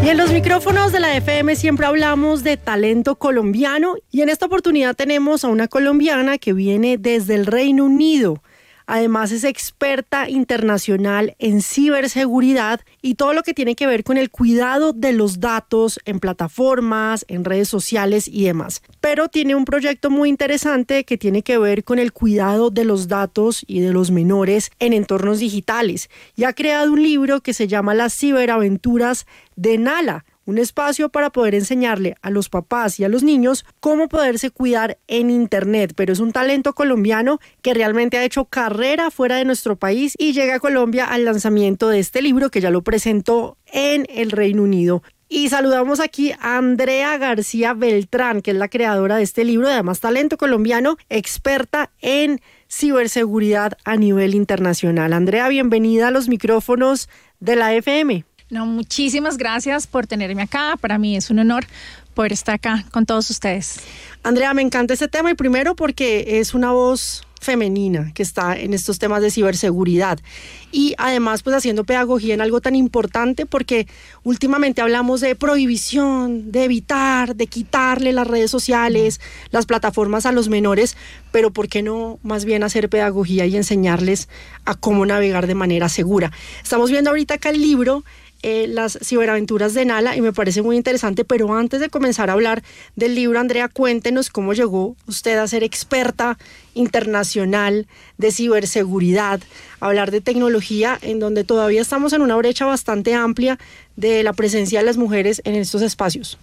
Y en los micrófonos de la FM siempre hablamos de talento colombiano y en esta oportunidad tenemos a una colombiana que viene desde el Reino Unido. Además es experta internacional en ciberseguridad y todo lo que tiene que ver con el cuidado de los datos en plataformas, en redes sociales y demás. Pero tiene un proyecto muy interesante que tiene que ver con el cuidado de los datos y de los menores en entornos digitales. Y ha creado un libro que se llama Las ciberaventuras de Nala. Un espacio para poder enseñarle a los papás y a los niños cómo poderse cuidar en Internet. Pero es un talento colombiano que realmente ha hecho carrera fuera de nuestro país y llega a Colombia al lanzamiento de este libro que ya lo presentó en el Reino Unido. Y saludamos aquí a Andrea García Beltrán, que es la creadora de este libro, además talento colombiano, experta en ciberseguridad a nivel internacional. Andrea, bienvenida a los micrófonos de la FM. No, muchísimas gracias por tenerme acá. Para mí es un honor poder estar acá con todos ustedes. Andrea, me encanta este tema y primero porque es una voz femenina que está en estos temas de ciberseguridad y además pues haciendo pedagogía en algo tan importante porque últimamente hablamos de prohibición, de evitar, de quitarle las redes sociales, las plataformas a los menores, pero ¿por qué no más bien hacer pedagogía y enseñarles a cómo navegar de manera segura? Estamos viendo ahorita acá el libro Las ciberaventuras de Nala y me parece muy interesante, pero antes de comenzar a hablar del libro, Andrea, cuéntenos cómo llegó usted a ser experta internacional de ciberseguridad, a hablar de tecnología en donde todavía estamos en una brecha bastante amplia de la presencia de las mujeres en estos espacios.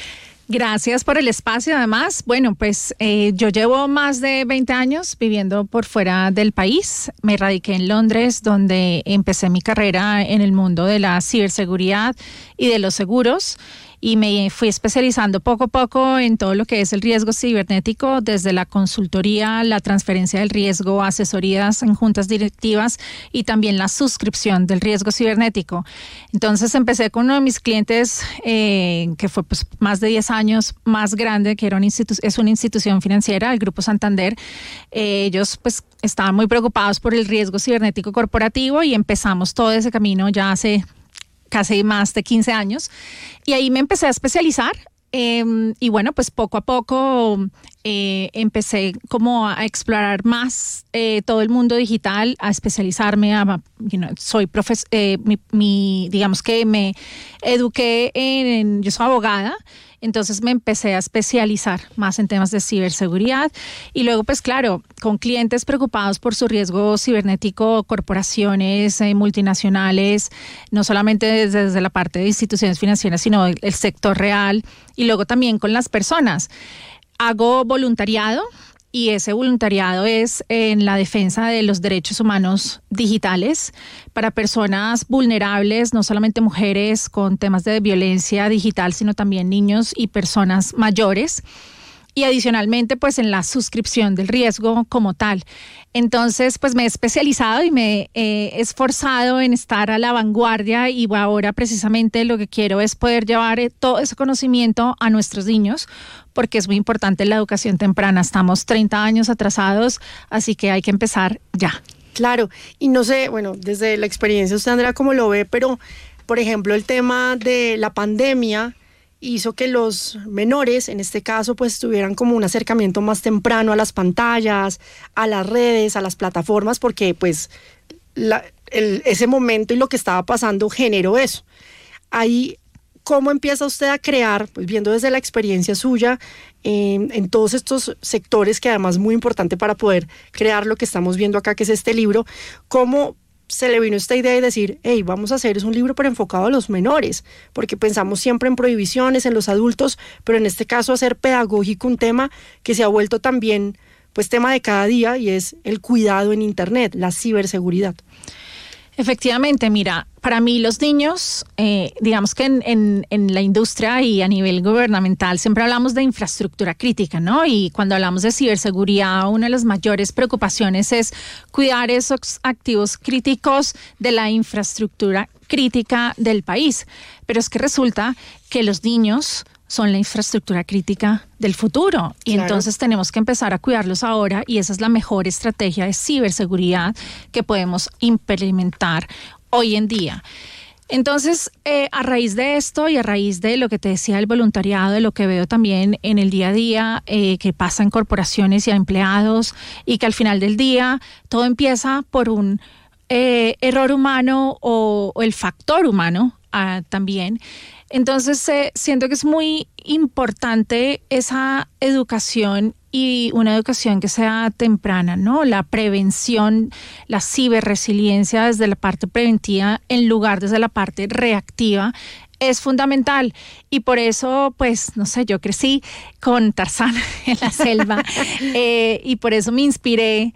Gracias por el espacio. Además, bueno, pues yo llevo más de 20 años viviendo por fuera del país. Me radiqué en Londres, donde empecé mi carrera en el mundo de la ciberseguridad y de los seguros. Y me fui especializando poco a poco en todo lo que es el riesgo cibernético, desde la consultoría, la transferencia del riesgo, asesorías en juntas directivas y también la suscripción del riesgo cibernético. Entonces empecé con uno de mis clientes que fue pues más de 10 años más grande, que era es una institución financiera, el Grupo Santander. Ellos pues estaban muy preocupados por el riesgo cibernético corporativo y empezamos todo ese camino ya hace casi más de 15 años y ahí me empecé a especializar y bueno, pues poco a poco empecé como a explorar más todo el mundo digital, a especializarme, soy digamos que me eduqué yo soy abogada. Entonces me empecé a especializar más en temas de ciberseguridad y luego pues claro, con clientes preocupados por su riesgo cibernético, corporaciones multinacionales, no solamente desde la parte de instituciones financieras, sino el sector real y luego también con las personas. Hago voluntariado y ese voluntariado es en la defensa de los derechos humanos digitales para personas vulnerables, no solamente mujeres con temas de violencia digital, sino también niños y personas mayores. Y adicionalmente, pues en la suscripción del riesgo como tal. Entonces, pues me he especializado y me he esforzado en estar a la vanguardia y ahora precisamente lo que quiero es poder llevar todo ese conocimiento a nuestros niños, porque es muy importante la educación temprana. Estamos 30 años atrasados, así que hay que empezar ya. Claro, y no sé, bueno, desde la experiencia usted, Andrea, cómo lo ve, pero, por ejemplo, el tema de la pandemia hizo que los menores, en este caso, pues tuvieran como un acercamiento más temprano a las pantallas, a las redes, a las plataformas, porque pues ese momento y lo que estaba pasando generó eso. Ahí, ¿cómo empieza usted a crear, pues viendo desde la experiencia suya, en todos estos sectores, que además es muy importante para poder crear lo que estamos viendo acá, que es este libro, cómo se le vino esta idea de decir, hey, vamos a hacer, es un libro pero enfocado a los menores, porque pensamos siempre en prohibiciones, en los adultos, pero en este caso hacer pedagógico un tema que se ha vuelto también pues tema de cada día y es el cuidado en Internet, la ciberseguridad? Efectivamente, mira, para mí los niños, digamos que en la industria y a nivel gubernamental siempre hablamos de infraestructura crítica, ¿no? Y cuando hablamos de ciberseguridad, una de las mayores preocupaciones es cuidar esos activos críticos de la infraestructura crítica del país. Pero es que resulta que los niños son la infraestructura crítica del futuro y claro, entonces tenemos que empezar a cuidarlos ahora y esa es la mejor estrategia de ciberseguridad que podemos implementar hoy en día. Entonces, a raíz de esto y a raíz de lo que te decía del voluntariado, de lo que veo también en el día a día que pasa en corporaciones y a empleados, y que al final del día todo empieza por un error humano o el factor humano también. Entonces, siento que es muy importante esa educación y una educación que sea temprana, ¿no? La prevención, la ciberresiliencia desde la parte preventiva en lugar desde la parte reactiva es fundamental. Y por eso, pues, no sé, yo crecí con Tarzán en la selva y por eso me inspiré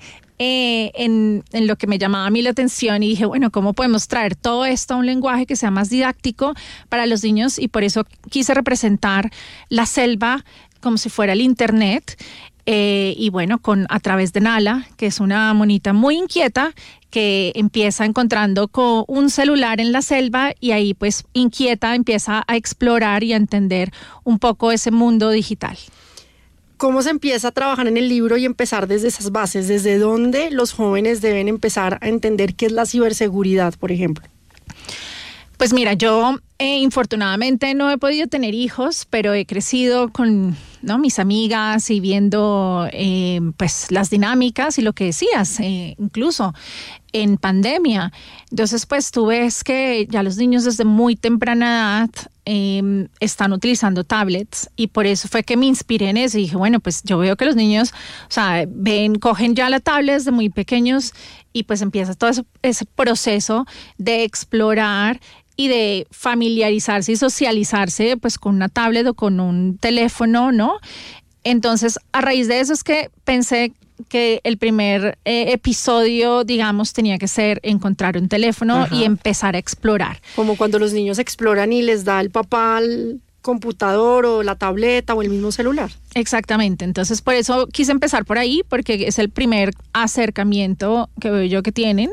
en lo que me llamaba a mí la atención y dije, bueno, ¿cómo podemos traer todo esto a un lenguaje que sea más didáctico para los niños? Y por eso quise representar la selva como si fuera el internet. Y bueno, a través de Nala, que es una monita muy inquieta que empieza encontrando con un celular en la selva y ahí pues inquieta empieza a explorar y a entender un poco ese mundo digital. ¿Cómo se empieza a trabajar en el libro y empezar desde esas bases? ¿Desde dónde los jóvenes deben empezar a entender qué es la ciberseguridad, por ejemplo? Pues mira, yo infortunadamente no he podido tener hijos, pero he crecido con mis amigas y viendo pues las dinámicas y lo que decías, incluso en pandemia. Entonces, pues tú ves que ya los niños desde muy temprana edad están utilizando tablets y por eso fue que me inspiré en eso y dije, bueno, pues yo veo que los niños, o sea, cogen ya la tablet desde muy pequeños y pues empieza todo ese proceso de explorar y de familiarizarse y socializarse pues con una tablet o con un teléfono, ¿no? Entonces, a raíz de eso es que pensé que el primer episodio, digamos, tenía que ser encontrar un teléfono y empezar a explorar. Como cuando los niños exploran y les da el papá el computador o la tableta o el mismo celular. Exactamente, entonces por eso quise empezar por ahí, porque es el primer acercamiento que veo yo que tienen.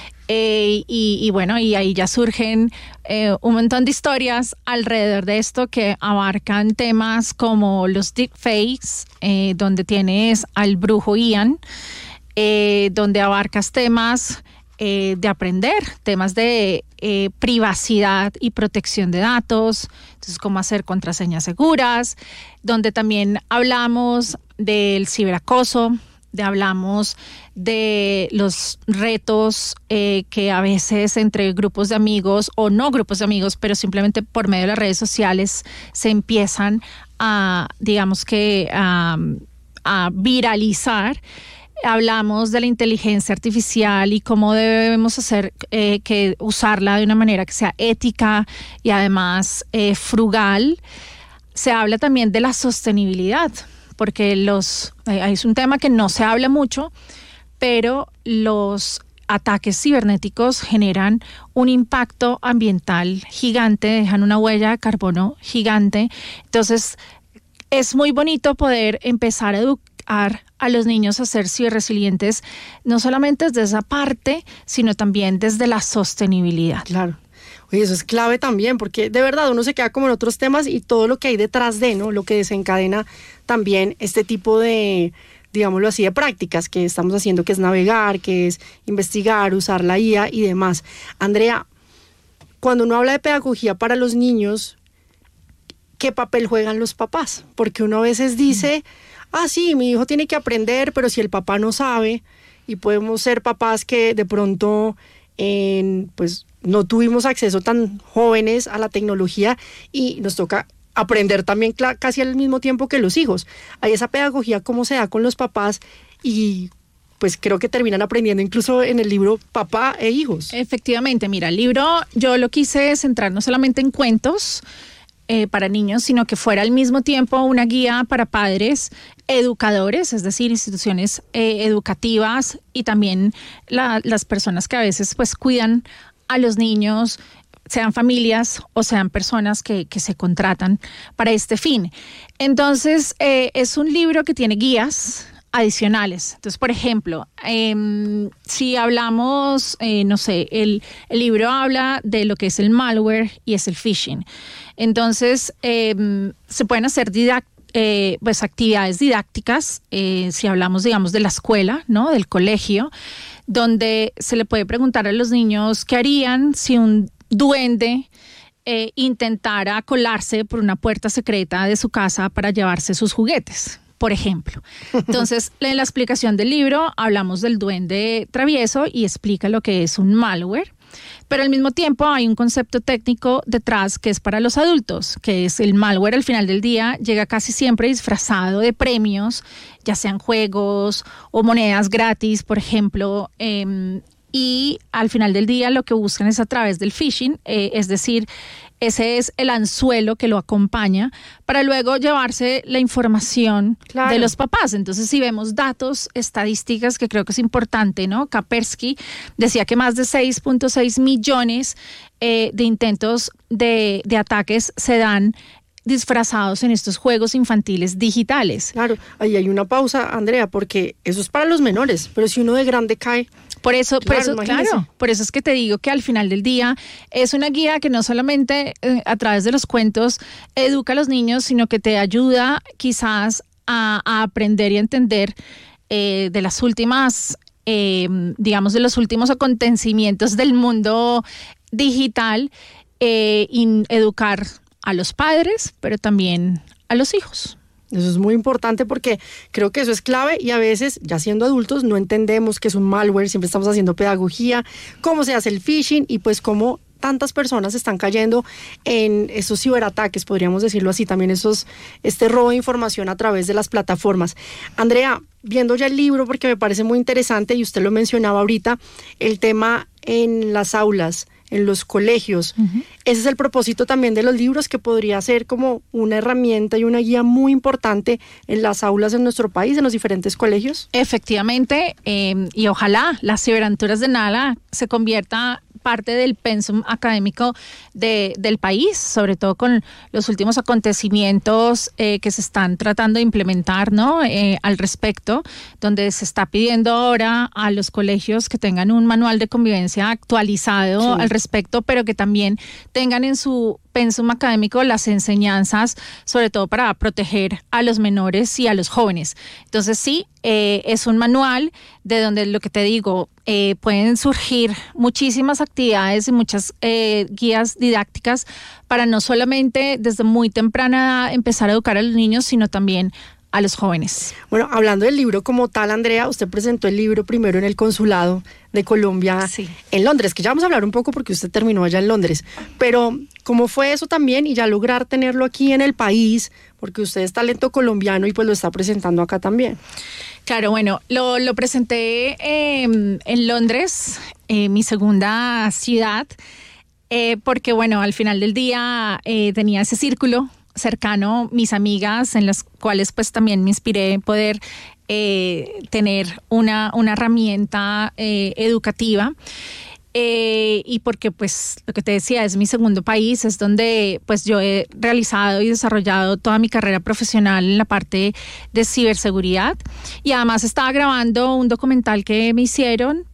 Y bueno, y ahí ya surgen un montón de historias alrededor de esto que abarcan temas como los deepfakes, donde tienes al brujo Ian, donde abarcas temas de aprender, temas de privacidad y protección de datos, entonces cómo hacer contraseñas seguras, donde también hablamos del ciberacoso, hablamos de los retos que a veces entre grupos de amigos o no grupos de amigos, pero simplemente por medio de las redes sociales se empiezan a, digamos que, a viralizar. Hablamos de la inteligencia artificial y cómo debemos hacer que usarla de una manera que sea ética y además frugal. Se habla también de la sostenibilidad, porque es un tema que no se habla mucho, pero los ataques cibernéticos generan un impacto ambiental gigante, dejan una huella de carbono gigante. Entonces, es muy bonito poder empezar a educar a los niños a ser ciberresilientes, no solamente desde esa parte, sino también desde la sostenibilidad. Claro. Oye, eso es clave también, porque de verdad uno se queda como en otros temas y todo lo que hay detrás de, ¿no? Lo que desencadena también este tipo de, digámoslo así, de prácticas que estamos haciendo, que es navegar, que es investigar, usar la IA y demás. Andrea, cuando uno habla de pedagogía para los niños, ¿qué papel juegan los papás? Porque uno a veces dice, sí, mi hijo tiene que aprender, pero si el papá no sabe, y podemos ser papás que de pronto, pues, no tuvimos acceso tan jóvenes a la tecnología y nos toca aprender también casi al mismo tiempo que los hijos. Hay esa pedagogía, cómo se da con los papás y pues creo que terminan aprendiendo incluso en el libro papá e hijos. Efectivamente, mira, el libro yo lo quise centrar no solamente en cuentos para niños, sino que fuera al mismo tiempo una guía para padres educadores, es decir, instituciones educativas y también las personas que a veces pues cuidan a los niños, sean familias o sean personas que se contratan para este fin. Entonces, es un libro que tiene guías adicionales. Entonces, por ejemplo, si hablamos, no sé, el libro habla de lo que es el malware y es el phishing. Entonces, se pueden hacer pues actividades didácticas, si hablamos, digamos, de la escuela, ¿no? Del colegio, donde se le puede preguntar a los niños qué harían si un duende intentara colarse por una puerta secreta de su casa para llevarse sus juguetes, por ejemplo. Entonces, en la explicación del libro hablamos del duende travieso y explica lo que es un malware. Pero al mismo tiempo hay un concepto técnico detrás que es para los adultos, que es el malware. Al final del día llega casi siempre disfrazado de premios, ya sean juegos o monedas gratis, por ejemplo, y al final del día lo que buscan es a través del phishing, es decir, ese es el anzuelo que lo acompaña para luego llevarse la información de los papás. Entonces, si vemos datos, estadísticas, que creo que es importante, ¿no? Kaspersky decía que más de 6.6 millones de intentos de ataques se dan disfrazados en estos juegos infantiles digitales. Claro, ahí hay una pausa, Andrea, porque eso es para los menores, pero si uno de grande cae... Por eso es que te digo que al final del día es una guía que no solamente a través de los cuentos educa a los niños, sino que te ayuda quizás a aprender y a entender de las últimas, digamos, de los últimos acontecimientos del mundo digital, y educar a los padres, pero también a los hijos. Eso es muy importante porque creo que eso es clave y a veces, ya siendo adultos, no entendemos qué es un malware, siempre estamos haciendo pedagogía, cómo se hace el phishing y pues cómo tantas personas están cayendo en esos ciberataques, podríamos decirlo así, también este robo de información a través de las plataformas. Andrea, viendo ya el libro, porque me parece muy interesante y usted lo mencionaba ahorita, el tema en las aulas, en los colegios. Uh-huh. Ese es el propósito también de los libros, que podría ser como una herramienta y una guía muy importante en las aulas en nuestro país, en los diferentes colegios. Efectivamente, y ojalá las ciberaventuras de Nala se convierta parte del pensum académico del país, sobre todo con los últimos acontecimientos que se están tratando de implementar, ¿no? Al respecto, donde se está pidiendo ahora a los colegios que tengan un manual de convivencia actualizado al respecto, pero que también tengan en su pensum académico las enseñanzas, sobre todo para proteger a los menores y a los jóvenes. Entonces sí, es un manual de donde, lo que te digo, pueden surgir muchísimas actividades y muchas guías didácticas para no solamente desde muy temprana edad empezar a educar a los niños, sino también a los jóvenes. Bueno, hablando del libro como tal, Andrea, usted presentó el libro primero en el Consulado de Colombia en Londres, que ya vamos a hablar un poco porque usted terminó allá en Londres, pero ¿cómo fue eso también y ya lograr tenerlo aquí en el país? Porque usted es talento colombiano y pues lo está presentando acá también. Claro, bueno, lo presenté en Londres, mi segunda ciudad, porque bueno, al final del día tenía ese círculo cercano, mis amigas, en las cuales pues también me inspiré en poder tener una herramienta educativa. Y porque pues lo que te decía, es mi segundo país, es donde pues yo he realizado y desarrollado toda mi carrera profesional en la parte de ciberseguridad, y además estaba grabando un documental que me hicieron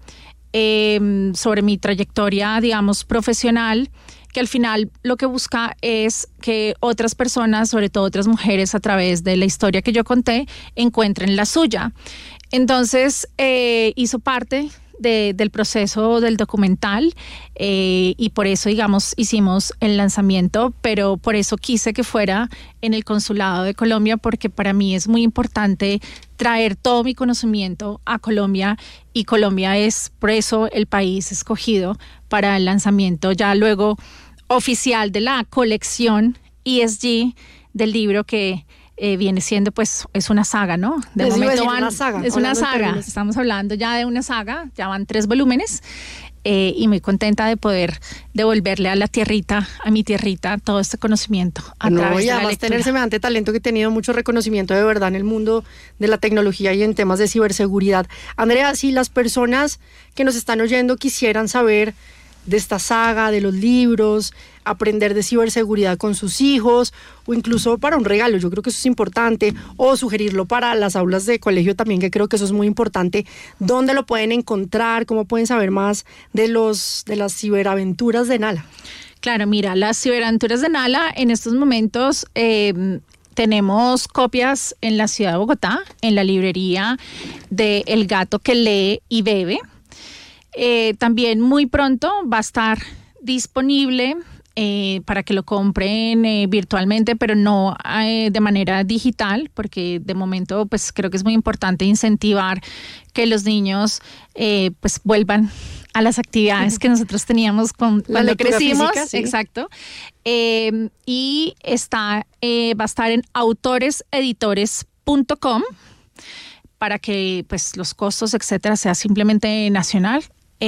sobre mi trayectoria, digamos, profesional, que al final lo que busca es que otras personas, sobre todo otras mujeres, a través de la historia que yo conté, encuentren la suya. Entonces hizo parte del proceso del documental, y por eso, digamos, hicimos el lanzamiento, pero por eso quise que fuera en el Consulado de Colombia, porque para mí es muy importante traer todo mi conocimiento a Colombia, y Colombia es por eso el país escogido para el lanzamiento ya luego oficial de la colección ESG del libro, que viene siendo, pues, es una saga, ¿no? De momento una saga. Es una saga. Estamos hablando ya de una saga, ya van 3 volúmenes, y muy contenta de poder devolverle a la tierrita, a mi tierrita, todo este conocimiento a través de la lectura. Tener semejante talento, que he tenido mucho reconocimiento de verdad en el mundo de la tecnología y en temas de ciberseguridad. Andrea, si las personas que nos están oyendo quisieran saber de esta saga, de los libros, aprender de ciberseguridad con sus hijos, o incluso para un regalo, yo creo que eso es importante, o sugerirlo para las aulas de colegio también, que creo que eso es muy importante. ¿Dónde lo pueden encontrar? ¿Cómo pueden saber más de las ciberaventuras de Nala? Claro, mira, las ciberaventuras de Nala en estos momentos tenemos copias en la ciudad de Bogotá, en la librería de El Gato que Lee y Bebe. También muy pronto va a estar disponible para que lo compren virtualmente, pero no de manera digital, porque de momento pues creo que es muy importante incentivar que los niños pues vuelvan a las actividades que nosotros teníamos cuando crecimos. Física, sí. Exacto. Y va a estar en autoreseditores.com para que pues los costos, etcétera, sea simplemente nacional.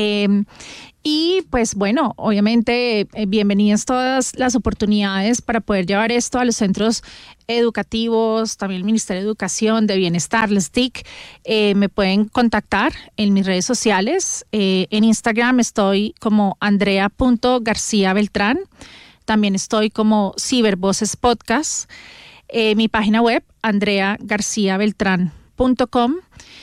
Y pues bueno, obviamente bienvenidas todas las oportunidades para poder llevar esto a los centros educativos, también el Ministerio de Educación, de Bienestar, las TIC. Me pueden contactar en mis redes sociales. En Instagram estoy como andrea.garciabeltrán. También estoy como Cibervoces Podcast. Mi página web, andreagarciabeltrán.com.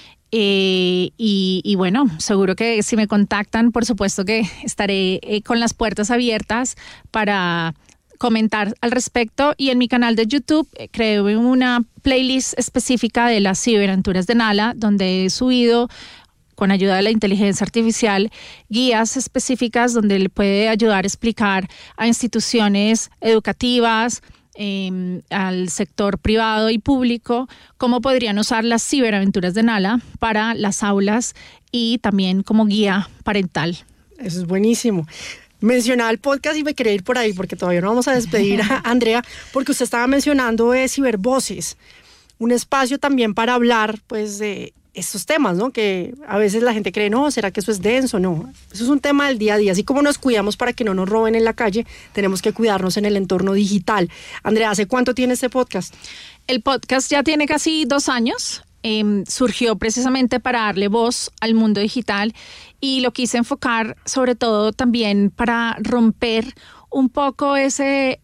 Y bueno, seguro que si me contactan, por supuesto que estaré con las puertas abiertas para comentar al respecto. Y en mi canal de YouTube creé una playlist específica de las ciberaventuras de Nala, donde he subido, con ayuda de la inteligencia artificial, guías específicas donde le puede ayudar a explicar a instituciones educativas, al sector privado y público, cómo podrían usar las ciberaventuras de Nala para las aulas y también como guía parental. Eso es buenísimo. Mencionaba el podcast y me quería ir por ahí porque todavía no vamos a despedir a Andrea, porque usted estaba mencionando Cibervoces, un espacio también para hablar pues de estos temas, ¿no? Que a veces la gente cree, no, ¿será que eso es denso? No, eso es un tema del día a día. Así como nos cuidamos para que no nos roben en la calle, tenemos que cuidarnos en el entorno digital. Andrea, ¿hace cuánto tiene este podcast? El podcast ya tiene casi 2 años. Surgió precisamente para darle voz al mundo digital y lo quise enfocar sobre todo también para romper un poco ese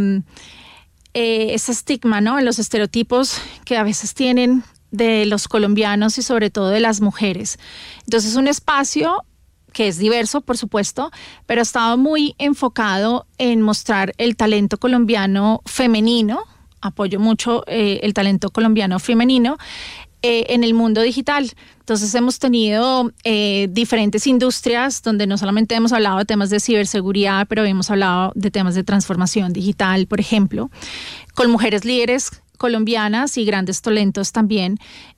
estigma, ¿no? Los estereotipos que a veces tienen de los colombianos y sobre todo de las mujeres. Entonces, un espacio que es diverso, por supuesto, pero ha estado muy enfocado en mostrar el talento colombiano femenino. Apoyo mucho el talento colombiano femenino en el mundo digital. Entonces, hemos tenido diferentes industrias donde no solamente hemos hablado de temas de ciberseguridad, pero hemos hablado de temas de transformación digital, por ejemplo, con mujeres líderes colombianas y grandes talentos también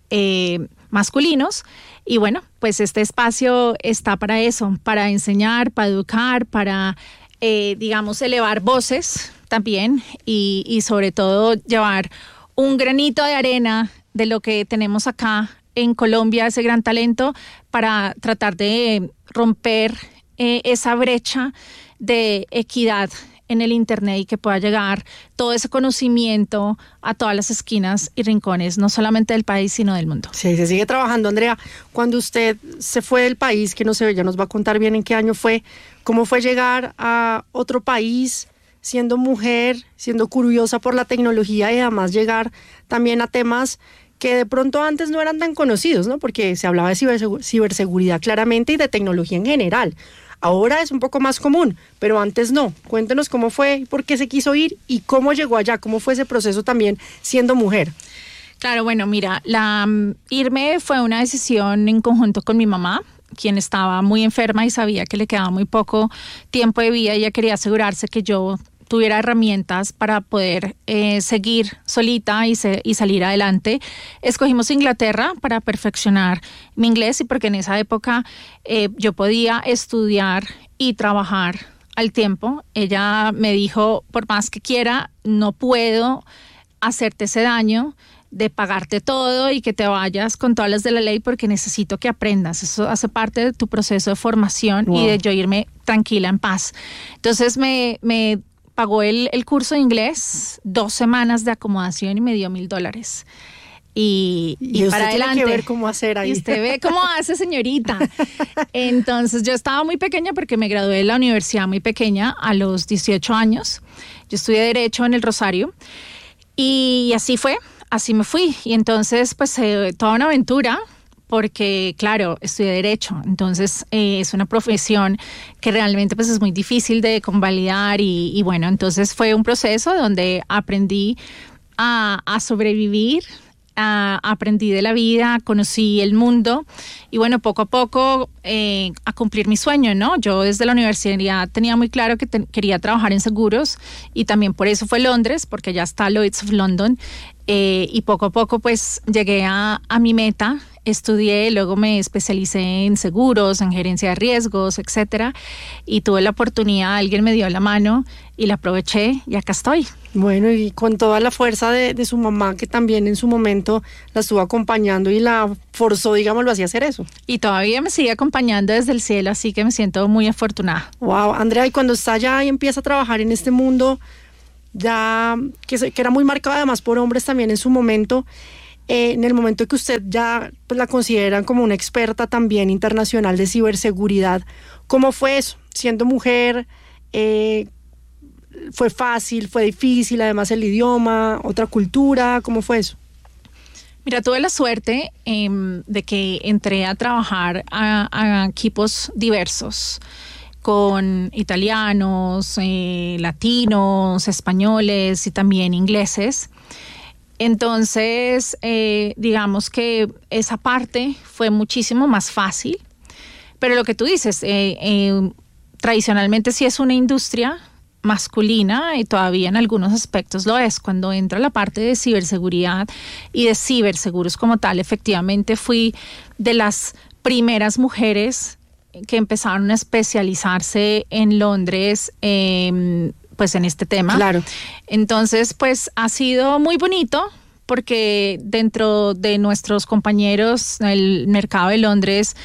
masculinos. Y bueno, pues este espacio está para eso, para enseñar, para educar, para, digamos, elevar voces también y sobre todo llevar un granito de arena de lo que tenemos acá en Colombia, ese gran talento, para tratar de romper esa brecha de equidad en el Internet y que pueda llegar todo ese conocimiento a todas las esquinas y rincones, no solamente del país, sino del mundo. Sí, se sigue trabajando. Andrea, cuando usted se fue del país, que no sé, ya nos va a contar bien en qué año fue, ¿cómo fue llegar a otro país siendo mujer, siendo curiosa por la tecnología y además llegar también a temas que de pronto antes no eran tan conocidos, ¿no? Porque se hablaba de ciberseguridad claramente y de tecnología en general. Ahora es un poco más común, pero antes no. Cuéntenos cómo fue, por qué se quiso ir y cómo llegó allá, cómo fue ese proceso también siendo mujer. Claro, bueno, mira, irme fue una decisión en conjunto con mi mamá, quien estaba muy enferma y sabía que le quedaba muy poco tiempo de vida. Ella quería asegurarse que yo tuviera herramientas para poder seguir solita y salir adelante. Escogimos Inglaterra para perfeccionar mi inglés y porque en esa época yo podía estudiar y trabajar al tiempo. Ella me dijo, por más que quiera, no puedo hacerte ese daño de pagarte todo y que te vayas con todas las de la ley porque necesito que aprendas. Eso hace parte de tu proceso de formación. Wow. Y de yo irme tranquila, en paz. Entonces me pagó el curso de inglés, 2 semanas de acomodación y me dio $1,000. Y para adelante. Tiene que ver cómo hacer ahí. Y usted ve cómo hace, señorita. Entonces, yo estaba muy pequeña porque me gradué de la universidad muy pequeña, a los 18 años. Yo estudié Derecho en el Rosario. Y así fue, así me fui. Y entonces, pues, toda una aventura, porque, claro, estudié Derecho. Entonces, es una profesión que realmente, pues, es muy difícil de convalidar. Y bueno, entonces fue un proceso donde aprendí a sobrevivir aprendí de la vida, conocí el mundo y bueno, poco a poco a cumplir mi sueño, ¿no? Yo desde la universidad tenía muy claro que quería trabajar en seguros y también por eso fue Londres, porque ya está Lloyd's of London, y poco a poco pues llegué a mi meta. Estudié, luego me especialicé en seguros, en gerencia de riesgos, etcétera, y tuve la oportunidad, alguien me dio la mano y la aproveché y acá estoy. Bueno, y con toda la fuerza de su mamá, que también en su momento la estuvo acompañando y la forzó, digámoslo así, a hacer eso. Y todavía me sigue acompañando desde el cielo, así que me siento muy afortunada. Wow, Andrea, y cuando está allá y empieza a trabajar en este mundo, ya que era muy marcado además por hombres también en su momento, en el momento que usted ya pues, la consideran como una experta también internacional de ciberseguridad, ¿cómo fue eso? Siendo mujer, ¿fue fácil, fue difícil, además el idioma, otra cultura? ¿Cómo fue eso? Mira, tuve la suerte de que entré a trabajar a equipos diversos, con italianos, latinos, españoles y también ingleses. Entonces, digamos que esa parte fue muchísimo más fácil, pero lo que tú dices, tradicionalmente sí es una industria masculina y todavía en algunos aspectos lo es. Cuando entra la parte de ciberseguridad y de ciberseguros como tal, efectivamente fui de las primeras mujeres que empezaron a especializarse en Londres, pues en este tema. Claro. Entonces, pues ha sido muy bonito porque dentro de nuestros compañeros, el mercado de Londres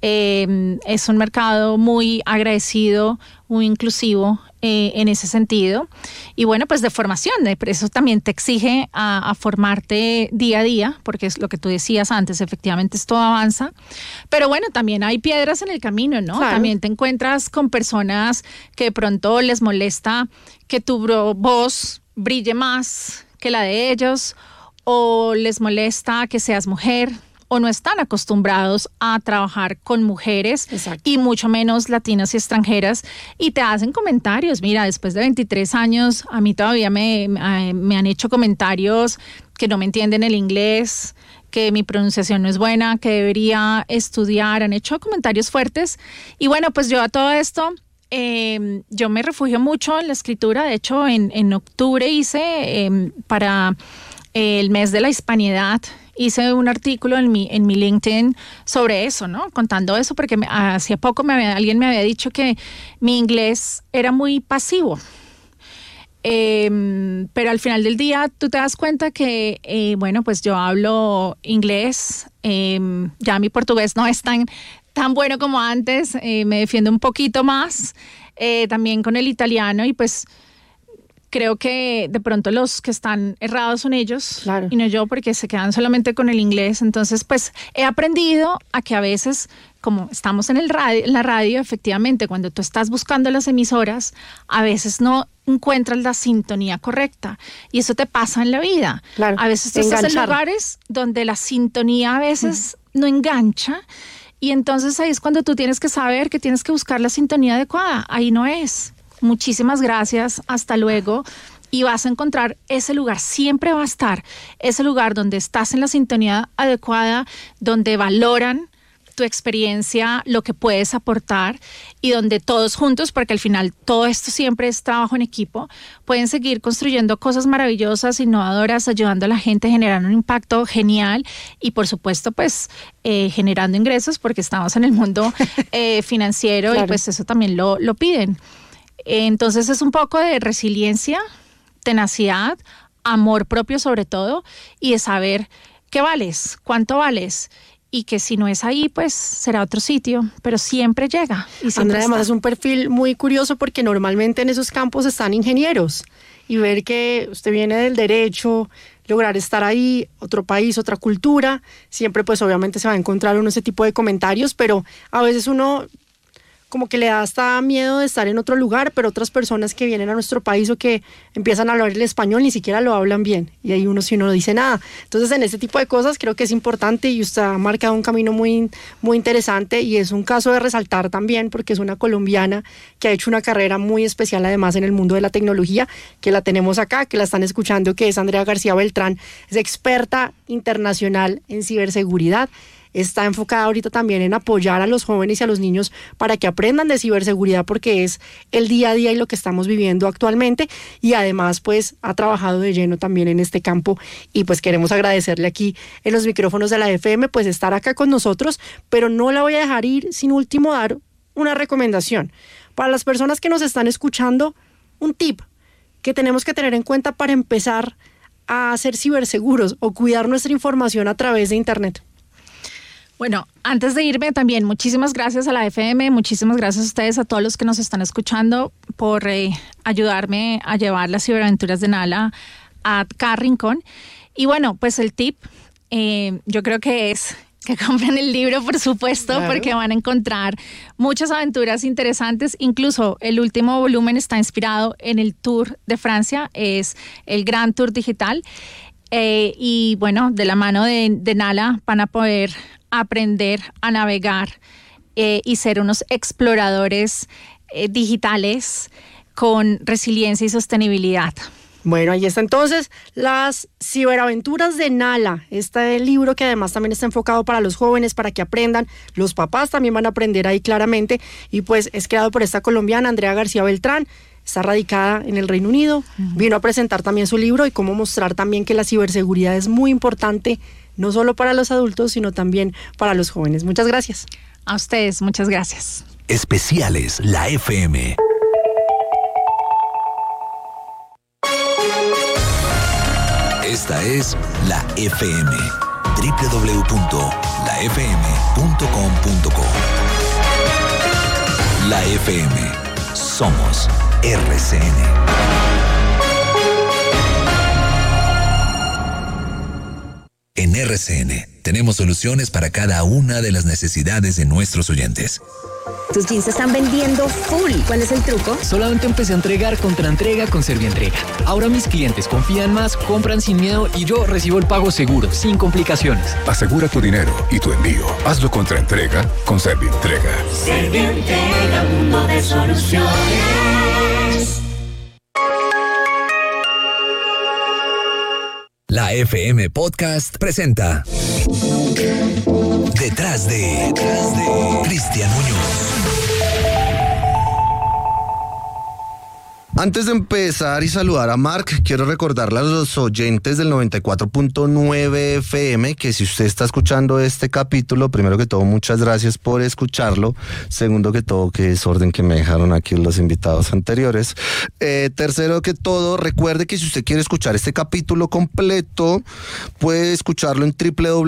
es un mercado muy agradecido, muy inclusivo en ese sentido. Y bueno, pues de formación, eso también te exige a formarte día a día, porque es lo que tú decías antes, efectivamente esto avanza. Pero bueno, también hay piedras en el camino, ¿no? Claro. También te encuentras con personas que de pronto les molesta que tu voz brille más que la de ellos, o les molesta que seas mujer, o no están acostumbrados a trabajar con mujeres. Exacto. Y mucho menos latinas y extranjeras, y te hacen comentarios. Mira, después de 23 años, a mí todavía me han hecho comentarios que no me entienden el inglés, que mi pronunciación no es buena, que debería estudiar. Han hecho comentarios fuertes. Y bueno, pues yo a todo esto, yo me refugio mucho en la escritura. De hecho, en octubre hice para el mes de la hispanidad, hice un artículo en mi LinkedIn sobre eso, ¿no? Contando eso, porque hacía poco alguien me había dicho que mi inglés era muy pasivo. Pero al final del día tú te das cuenta que, bueno, pues yo hablo inglés, ya mi portugués no es tan bueno como antes, me defiendo un poquito más, también con el italiano, y pues creo que de pronto los que están errados son ellos, claro, y no yo, porque se quedan solamente con el inglés. Entonces, pues he aprendido a que a veces, como estamos en la radio, efectivamente, cuando tú estás buscando las emisoras, a veces no encuentras la sintonía correcta, y eso te pasa en la vida. Claro, a veces tú estás en lugares donde la sintonía a veces no engancha, y entonces ahí es cuando tú tienes que saber que tienes que buscar la sintonía adecuada. Ahí no es. Muchísimas gracias, hasta luego, y vas a encontrar ese lugar, siempre va a estar ese lugar donde estás en la sintonía adecuada, donde valoran tu experiencia, lo que puedes aportar, y donde todos juntos, porque al final todo esto siempre es trabajo en equipo, pueden seguir construyendo cosas maravillosas, innovadoras, ayudando a la gente, generando un impacto genial y por supuesto pues generando ingresos, porque estamos en el mundo financiero. Claro. Y pues eso también lo piden. Entonces es un poco de resiliencia, tenacidad, amor propio sobre todo, y de saber qué vales, cuánto vales, y que si no es ahí, pues será otro sitio, pero siempre llega. Y siempre Andrea, además es un perfil muy curioso porque normalmente en esos campos están ingenieros, y ver que usted viene del derecho, lograr estar ahí, otro país, otra cultura, siempre pues obviamente se va a encontrar uno ese tipo de comentarios, pero a veces uno como que le da hasta miedo de estar en otro lugar, pero otras personas que vienen a nuestro país o que empiezan a hablar el español ni siquiera lo hablan bien, y hay uno si uno no dice nada. Entonces en este tipo de cosas creo que es importante, y usted ha marcado un camino muy, muy interesante, y es un caso de resaltar también porque es una colombiana que ha hecho una carrera muy especial además en el mundo de la tecnología, que la tenemos acá, que la están escuchando, que es Andrea García Beltrán, es experta internacional en ciberseguridad. Está enfocada ahorita también en apoyar a los jóvenes y a los niños para que aprendan de ciberseguridad, porque es el día a día y lo que estamos viviendo actualmente, y además pues ha trabajado de lleno también en este campo, y pues queremos agradecerle aquí en los micrófonos de la FM pues estar acá con nosotros, pero no la voy a dejar ir sin último dar una recomendación para las personas que nos están escuchando, un tip que tenemos que tener en cuenta para empezar a ser ciberseguros o cuidar nuestra información a través de Internet. Bueno, antes de irme también, muchísimas gracias a la FM, muchísimas gracias a ustedes, a todos los que nos están escuchando, por ayudarme a llevar las ciberaventuras de Nala a cada rincón. Y bueno, pues el tip, yo creo que es que compren el libro, por supuesto, claro, porque van a encontrar muchas aventuras interesantes. Incluso el último volumen está inspirado en el Tour de Francia, es el Gran Tour Digital. Y bueno, de la mano de Nala van a poder aprender a navegar y ser unos exploradores digitales con resiliencia y sostenibilidad. Bueno, ahí está entonces las ciberaventuras de Nala, este libro que además también está enfocado para los jóvenes, para que aprendan, los papás también van a aprender ahí claramente, y pues es creado por esta colombiana, Andrea García Beltrán, está radicada en el Reino Unido, vino a presentar también su libro y cómo mostrar también que la ciberseguridad es muy importante, no solo para los adultos, sino también para los jóvenes. Muchas gracias. A ustedes, muchas gracias. Especiales La FM. Esta es La FM. www.lafm.com.co. La FM. Somos RCN. En RCN tenemos soluciones para cada una de las necesidades de nuestros oyentes. Tus jeans se están vendiendo full. ¿Cuál es el truco? Solamente empecé a entregar Contraentrega con Servientrega. Ahora mis clientes confían más, compran sin miedo y yo recibo el pago seguro, sin complicaciones. Asegura tu dinero y tu envío. Hazlo Contraentrega con Servientrega. Servientrega, mundo de soluciones. La FM Podcast presenta Detrás de Cristian Muñoz. Antes de empezar y saludar a Mark, quiero recordarle a los oyentes del 94.9 FM que si usted está escuchando este capítulo, primero que todo, muchas gracias por escucharlo. Segundo que todo, qué desorden que me dejaron aquí los invitados anteriores. Tercero que todo, recuerde que si usted quiere escuchar este capítulo completo, puede escucharlo en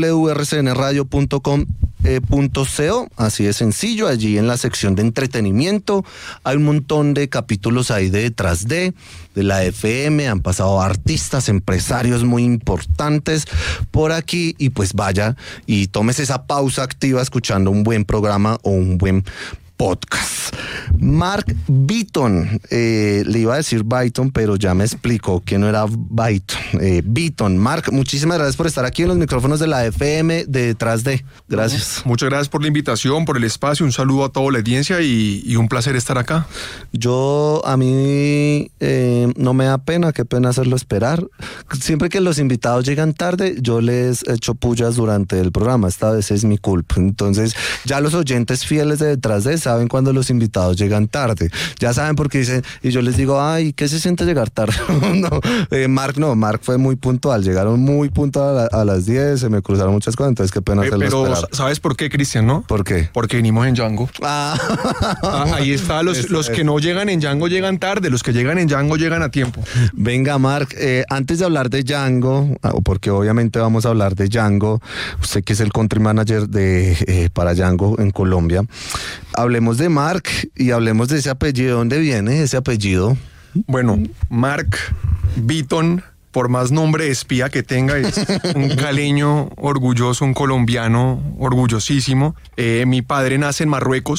www.rcnradio.com.co, así de sencillo. Allí en la sección de entretenimiento hay un montón de capítulos ahí de Detrás de la FM, han pasado artistas, empresarios muy importantes por aquí, y pues vaya y tómese esa pausa activa escuchando un buen programa o un buen podcast. Mark Beaton, le iba a decir Byton, pero ya me explicó que no era Byton, Beaton. Mark, muchísimas gracias por estar aquí en los micrófonos de la FM de Detrás de. Gracias. Muchas gracias por la invitación, por el espacio, un saludo a toda la audiencia y un placer estar acá. A mí no me da pena, qué pena hacerlo esperar. Siempre que los invitados llegan tarde, yo les echo pullas durante el programa, esta vez es mi culpa. Entonces, ya los oyentes fieles de Detrás de saben cuando los invitados llegan tarde, ya saben porque dicen, y yo les digo, ay, ¿qué se siente llegar tarde? Mark fue muy puntual, llegaron muy puntual a las 10, se me cruzaron muchas cosas, entonces qué pena hacerlo esperar. Pero ¿sabes por qué, Cristian, no? ¿Por qué? Porque venimos en Django. Ahí está, los que no llegan en Django llegan tarde, los que llegan en Django llegan a tiempo. Venga, Mark, antes de hablar de Django, porque obviamente vamos a hablar de Django, usted que es el country manager para Django en Colombia, hablemos de Mark y hablemos de ese apellido. ¿Dónde viene ese apellido? Bueno, Mark Beaton, por más nombre de espía que tenga, es un caleño orgulloso, un colombiano orgullosísimo. Mi padre nace en Marruecos,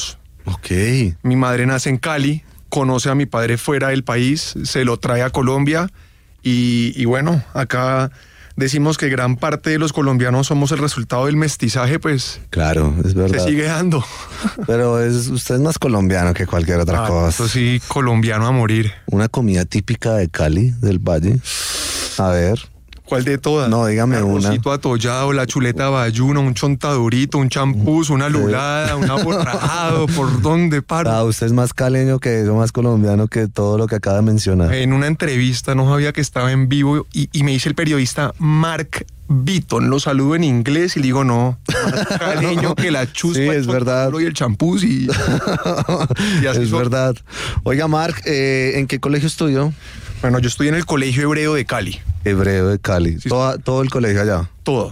Ok. Mi madre nace en Cali, conoce a mi padre fuera del país, se lo trae a Colombia y bueno, acá decimos que gran parte de los colombianos somos el resultado del mestizaje, pues claro, es verdad. se sigue dando. Pero usted es más colombiano que cualquier otra cosa. Eso sí, colombiano a morir. Una comida típica de Cali, del Valle. A ver. ¿Cuál de todas? No, dígame una. Arrocito atollado, la chuleta bayuna, un chontadurito, un champús, una lulada, un aborrajado, ¿por dónde paro? Usted es más caleño que yo, más colombiano que todo lo que acaba de mencionar. En una entrevista, no sabía que estaba en vivo y me dice el periodista Mark Beaton, lo saludo en inglés y le digo no, más caleño que la chuspa, sí, es verdad. Y el champús y así es verdad. Oiga, Mark, ¿en qué colegio estudió? Bueno, yo estoy en el Colegio Hebreo de Cali. Hebreo de Cali. Sí, todo el colegio allá. Todo.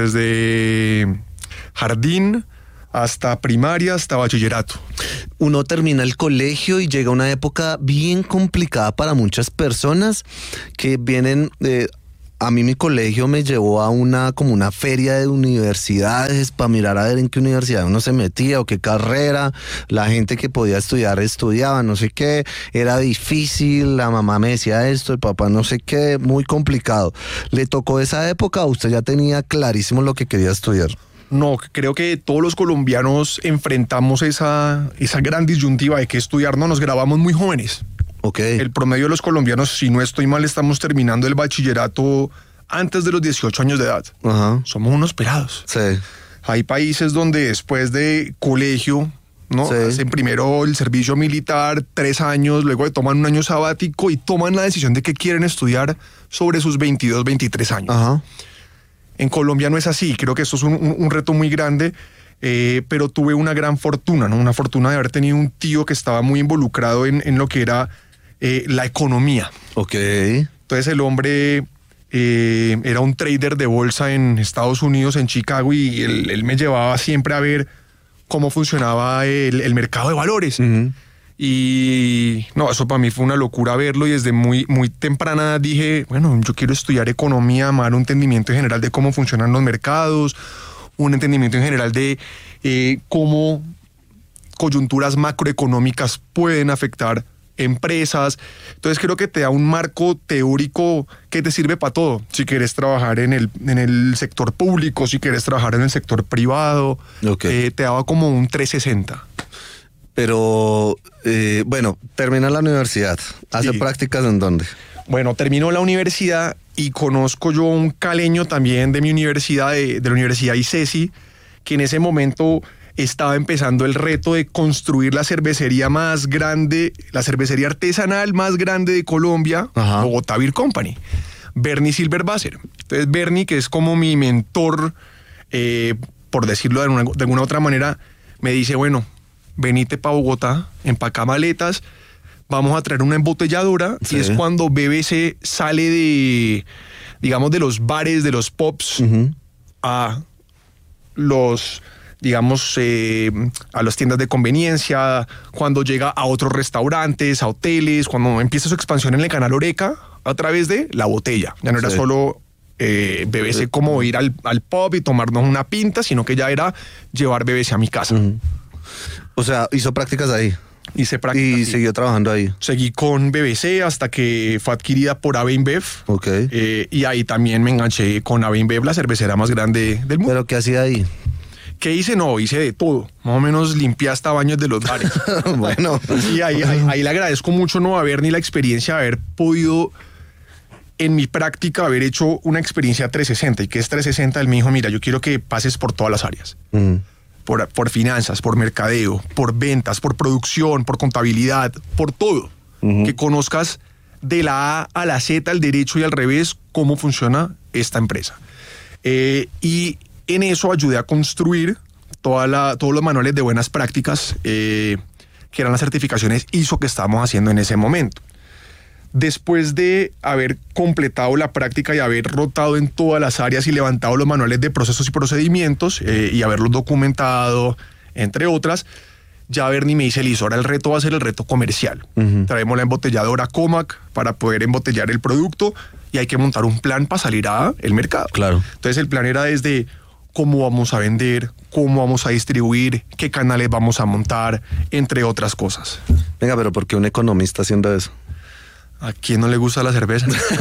Desde jardín hasta primaria, hasta bachillerato. Uno termina el colegio y llega una época bien complicada para muchas personas que vienen... A mí mi colegio me llevó a como una feria de universidades para mirar a ver en qué universidad uno se metía o qué carrera. La gente que podía estudiar estudiaba, no sé qué. Era difícil, la mamá me decía esto, el papá no sé qué, muy complicado. ¿Le tocó esa época o usted ya tenía clarísimo lo que quería estudiar? No, creo que todos los colombianos enfrentamos esa gran disyuntiva de qué estudiar, no, nos graduamos muy jóvenes. Okay. El promedio de los colombianos, si no estoy mal, estamos terminando el bachillerato antes de los 18 años de edad. Ajá. Somos unos pelados. Sí. Hay países donde después de colegio, ¿no? Sí. Hacen primero el servicio militar, 3 años, luego toman un año sabático y toman la decisión de que quieren estudiar sobre sus 22, 23 años. Ajá. En Colombia no es así, creo que esto es un reto muy grande. Pero tuve una gran fortuna, ¿no? Una fortuna de haber tenido un tío que estaba muy involucrado en lo que era la economía. Ok. Entonces el hombre era un trader de bolsa en Estados Unidos, en Chicago, y él me llevaba siempre a ver cómo funcionaba el mercado de valores. Uh-huh. Y no, eso para mí fue una locura verlo, y desde muy temprana edad dije, bueno, yo quiero estudiar economía, más un entendimiento en general de cómo funcionan los mercados, un entendimiento en general de cómo coyunturas macroeconómicas pueden afectar empresas. Entonces creo que te da un marco teórico que te sirve para todo. Si quieres trabajar en el sector público, si quieres trabajar en el sector privado, okay. Te daba como un 360. Pero, bueno, termina la universidad. ¿Hace prácticas en dónde? Bueno, terminó la universidad y conozco yo un caleño también de mi universidad, de la Universidad ICESI, que en ese momento estaba empezando el reto de construir la cervecería más grande, la cervecería artesanal más grande de Colombia, Ajá. Bogotá Beer Company, Bernie Silverwasser. Entonces Bernie, que es como mi mentor, por decirlo de alguna otra manera, me dice, bueno, venite para Bogotá, empacá maletas, vamos a traer una embotelladora, sí. Y es cuando BBC sale de, digamos, de los bares, de los pubs, uh-huh. a los, digamos, a las tiendas de conveniencia, cuando llega a otros restaurantes, a hoteles, cuando empieza su expansión en el canal Oreca a través de la botella. Ya no era solo BBC como ir al pub y tomarnos una pinta, sino que ya era llevar BBC a mi casa. Uh-huh. O sea, hizo prácticas ahí. Hice prácticas. Y siguió trabajando ahí. Seguí con BBC hasta que fue adquirida por AB InBev. Ok. Y ahí también me enganché con AB InBev, la cervecera más grande del mundo. ¿Pero qué hacía ahí? ¿Qué hice? No, hice de todo. Más o menos limpié hasta baños de los bares. Bueno. Y ahí le agradezco mucho, ¿no? Haber ni la experiencia de haber podido, en mi práctica, haber hecho una experiencia 360. ¿Y qué es 360? Él me dijo, mira, yo quiero que pases por todas las áreas. Por finanzas, por mercadeo, por ventas, por producción, por contabilidad, por todo. Uh-huh. Que conozcas de la A a la Z, al derecho y al revés, cómo funciona esta empresa. Y en eso ayudé a construir todos los manuales de buenas prácticas, que eran las certificaciones ISO que estábamos haciendo en ese momento. Después de haber completado la práctica y haber rotado en todas las áreas y levantado los manuales de procesos y procedimientos y haberlos documentado, entre otras, ya Bernie me dice, listo, ahora el reto va a ser el reto comercial. Uh-huh. Traemos la embotelladora Comac para poder embotellar el producto y hay que montar un plan para salir al mercado. Claro. Entonces el plan era desde cómo vamos a vender, cómo vamos a distribuir, qué canales vamos a montar, entre otras cosas. Venga, pero ¿por qué un economista haciendo eso? ¿A quién no le gusta la cerveza?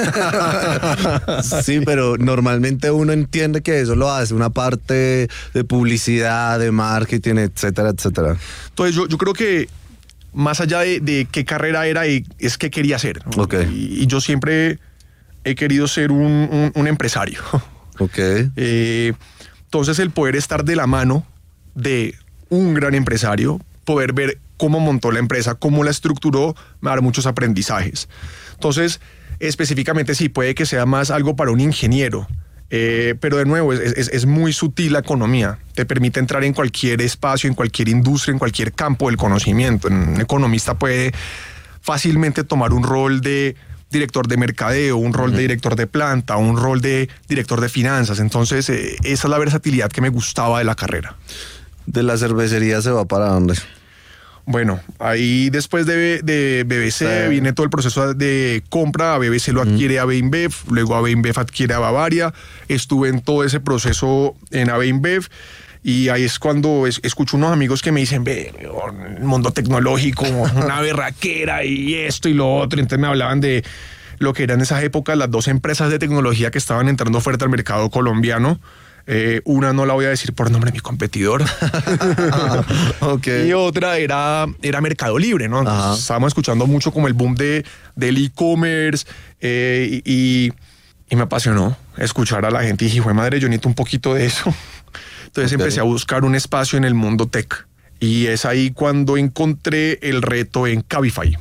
Sí, pero normalmente uno entiende que eso lo hace una parte de publicidad, de marketing, etcétera, etcétera. Entonces yo creo que más allá de qué carrera era, es qué quería hacer, ¿no? Okay. Y yo siempre he querido ser un empresario. Okay. Entonces el poder estar de la mano de un gran empresario, poder ver cómo montó la empresa, cómo la estructuró, me da muchos aprendizajes. Entonces, específicamente sí, puede que sea más algo para un ingeniero, pero de nuevo, es muy sutil la economía. Te permite entrar en cualquier espacio, en cualquier industria, en cualquier campo del conocimiento. Un economista puede fácilmente tomar un rol de director de mercadeo, un rol de director de planta, un rol de director de finanzas. Entonces, esa es la versatilidad que me gustaba de la carrera. ¿De la cervecería se va para dónde? Bueno, ahí después de BBC viene todo el proceso de compra. BBC lo adquiere AB InBev, luego AB InBev adquiere a Bavaria. Estuve en todo ese proceso en AB InBev y ahí es cuando escucho unos amigos que me dicen, ve, el mundo tecnológico, una berraquera y esto y lo otro. Entonces me hablaban de lo que eran en esas épocas las dos empresas de tecnología que estaban entrando fuerte al mercado colombiano. Una no la voy a decir por nombre de mi competidor. Okay. Y otra era Mercado Libre, ¿no? Entonces, estábamos escuchando mucho como el boom del e-commerce y me apasionó escuchar a la gente y dije, jue madre, yo necesito un poquito de eso. Entonces empecé a buscar un espacio en el mundo tech y es ahí cuando encontré el reto en Cabify,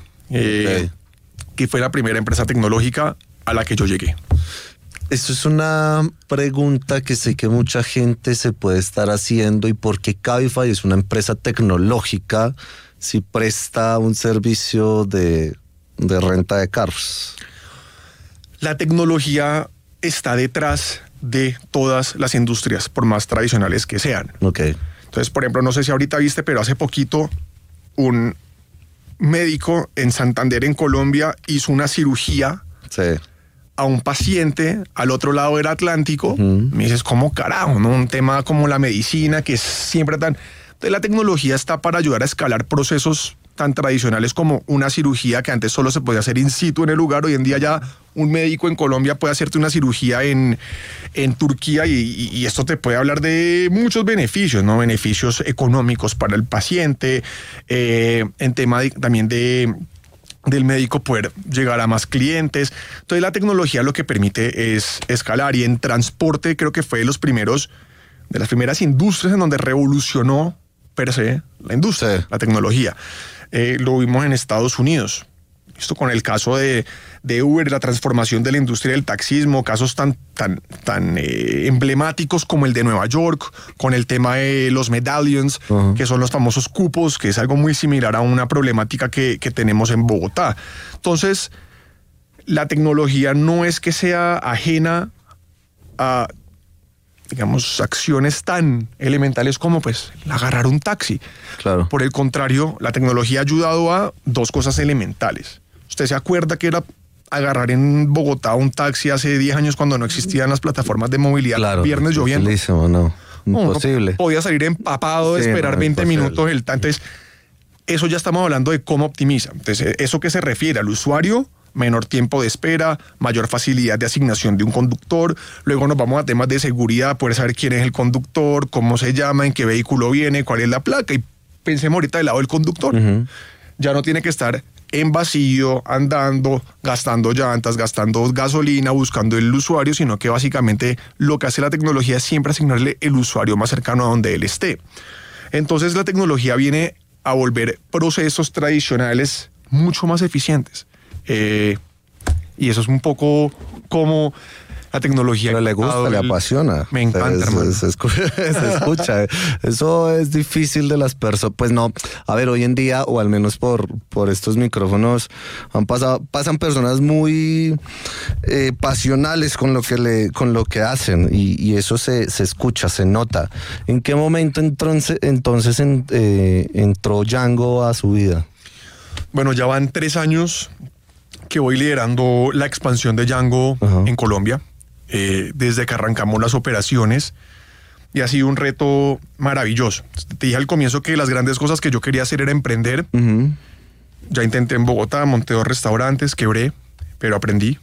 que fue la primera empresa tecnológica a la que yo llegué. Esto es una pregunta que sé que mucha gente se puede estar haciendo. ¿Y por qué Cabify es una empresa tecnológica si presta un servicio de renta de carros? La tecnología está detrás de todas las industrias, por más tradicionales que sean. Okay. Entonces, por ejemplo, no sé si ahorita viste, pero hace poquito un médico en Santander, en Colombia, hizo una cirugía. Sí. A un paciente al otro lado del Atlántico. Me dices, ¿cómo carajo? ¿No? Un tema como la medicina, que es siempre tan... Entonces, la tecnología está para ayudar a escalar procesos tan tradicionales como una cirugía que antes solo se podía hacer in situ en el lugar. Hoy en día ya un médico en Colombia puede hacerte una cirugía en Turquía y esto te puede hablar de muchos beneficios, ¿no? Beneficios económicos para el paciente, en tema también del médico poder llegar a más clientes. Entonces la tecnología lo que permite es escalar, y en transporte creo que fue de las primeras industrias en donde revolucionó per se la industria, la tecnología. Lo vimos en Estados Unidos. Esto con el caso de Uber, la transformación de la industria del taxismo, casos tan emblemáticos como el de Nueva York, con el tema de los medallions, que son los famosos cupos, que es algo muy similar a una problemática que tenemos en Bogotá. Entonces, la tecnología no es que sea ajena a, digamos, acciones tan elementales como pues agarrar un taxi. Claro. Por el contrario, la tecnología ha ayudado a dos cosas elementales. ¿Usted se acuerda que era agarrar en Bogotá un taxi hace 10 años cuando no existían las plataformas de movilidad? Claro, viernes lloviendo. No, imposible. No podía salir empapado, Sí, esperar no, 20 imposible. minutos. Entonces, eso ya estamos hablando de cómo optimiza. Entonces, eso que se refiere al usuario, menor tiempo de espera, mayor facilidad de asignación de un conductor. Luego nos vamos a temas de seguridad, poder saber quién es el conductor, cómo se llama, en qué vehículo viene, cuál es la placa. Y pensemos ahorita del lado del conductor. Ya no tiene que estar en vacío, andando, gastando llantas, gastando gasolina, buscando el usuario, sino que básicamente lo que hace la tecnología es siempre asignarle el usuario más cercano a donde él esté. Entonces la tecnología viene a volver procesos tradicionales mucho más eficientes. Y eso es un poco como la tecnología. Pero le gusta, le apasiona. Me encanta, hermano. Se escucha. Eso es difícil de las personas. Pues no, a ver, hoy en día, o al menos por estos micrófonos, pasan personas muy pasionales con lo que hacen, y eso se escucha, se nota. ¿En qué momento entonces entró Django a su vida? Bueno, ya van 3 años que voy liderando la expansión de Django en Colombia. Desde que arrancamos las operaciones, y ha sido un reto maravilloso. Te dije al comienzo que las grandes cosas que yo quería hacer era emprender. Ya intenté en Bogotá, monté 2 restaurantes, quebré, pero aprendí.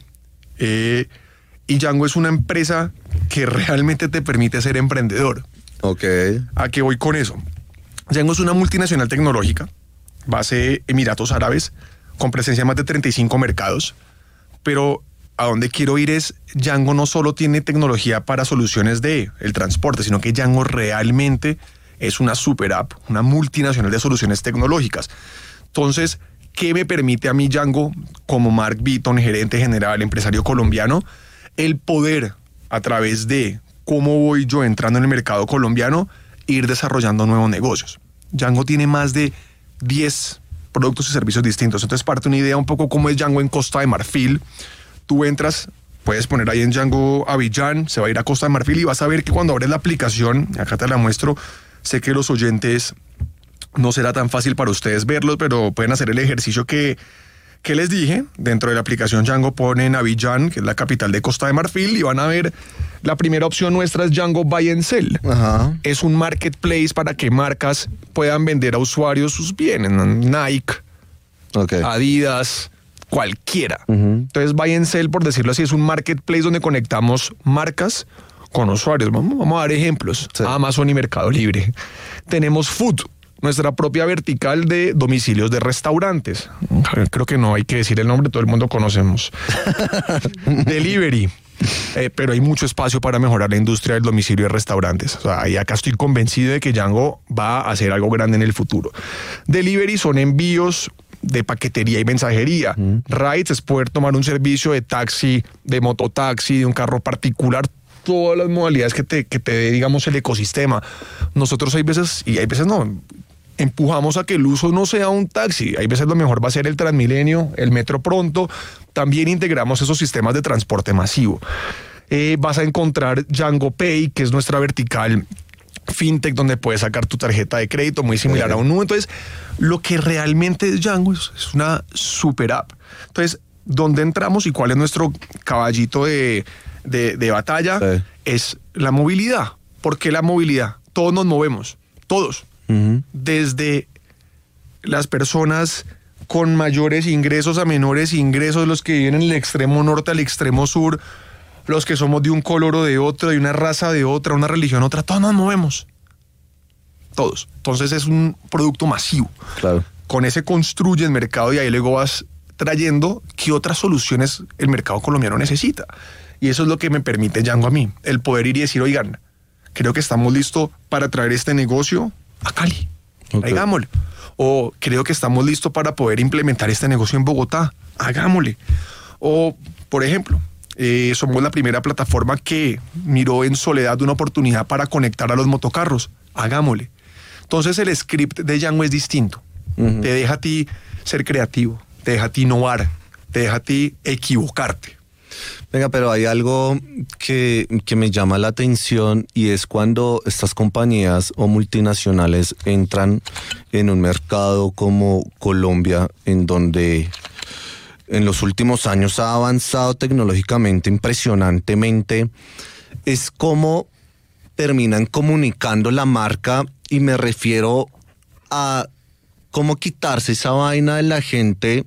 Y Django es una empresa que realmente te permite ser emprendedor. Ok. ¿A qué voy con eso? Django es una multinacional tecnológica, base Emiratos Árabes, con presencia en más de 35 mercados, pero a donde quiero ir es, Django no solo tiene tecnología para soluciones de el transporte, sino que Django realmente es una super app, una multinacional de soluciones tecnológicas. Entonces, ¿qué me permite a mí Django, como Mark Beaton, gerente general, empresario colombiano, el poder, a través de cómo voy yo entrando en el mercado colombiano, ir desarrollando nuevos negocios? Django tiene más de 10 productos y servicios distintos. Entonces, parte una idea un poco cómo es Django en Costa de Marfil. Tú entras, puedes poner ahí en Django Abidjan, se va a ir a Costa de Marfil y vas a ver que cuando abres la aplicación, acá te la muestro, sé que los oyentes no será tan fácil para ustedes verlos, pero pueden hacer el ejercicio que les dije. Dentro de la aplicación Django ponen Abidjan, que es la capital de Costa de Marfil, y van a ver, la primera opción nuestra es Django Buy and Sell. Ajá. Es un marketplace para que marcas puedan vender a usuarios sus bienes, Nike, Adidas, cualquiera. Entonces Buy and Sell, por decirlo así, es un marketplace donde conectamos marcas con usuarios. Vamos a dar ejemplos. Sí. Amazon y Mercado Libre. Tenemos Food, nuestra propia vertical de domicilios de restaurantes. Creo que no hay que decir el nombre, todo el mundo conocemos. Delivery. Pero hay mucho espacio para mejorar la industria del domicilio de restaurantes. O sea, y acá estoy convencido de que Django va a hacer algo grande en el futuro. Delivery son envíos de paquetería y mensajería. Rides es poder tomar un servicio de taxi, de mototaxi, de un carro particular, todas las modalidades que te dé, digamos, el ecosistema. Nosotros hay veces, y hay veces no, empujamos a que el uso no sea un taxi. Hay veces lo mejor va a ser el Transmilenio, el Metro Pronto. También integramos esos sistemas de transporte masivo. Vas a encontrar Django Pay, que es nuestra vertical fintech, donde puedes sacar tu tarjeta de crédito, muy similar a un Nubank. Entonces, lo que realmente es Django es una super app. Entonces, ¿dónde entramos y cuál es nuestro caballito de batalla? Sí. Es la movilidad. ¿Por qué la movilidad? Todos nos movemos, todos. Desde las personas con mayores ingresos a menores ingresos, los que viven en el extremo norte al extremo sur, los que somos de un color o de otro, de una raza de otra, una religión otra, todos nos movemos. Todos. Entonces es un producto masivo. Claro. Con ese construye el mercado y ahí luego vas trayendo qué otras soluciones el mercado colombiano necesita. Y eso es lo que me permite Django a mí, el poder ir y decir, oigan, creo que estamos listos para traer este negocio a Cali. Hagámosle. O creo que estamos listos para poder implementar este negocio en Bogotá. Hagámosle. O, por ejemplo, somos la primera plataforma que miró en Soledad una oportunidad para conectar a los motocarros. Hagámosle. Entonces el script de Django es distinto. Te deja a ti ser creativo, te deja a ti innovar, te deja a ti equivocarte. Venga, pero hay algo que me llama la atención y es cuando estas compañías o multinacionales entran en un mercado como Colombia, en donde en los últimos años ha avanzado tecnológicamente impresionantemente, es como terminan comunicando la marca, y me refiero a cómo quitarse esa vaina de la gente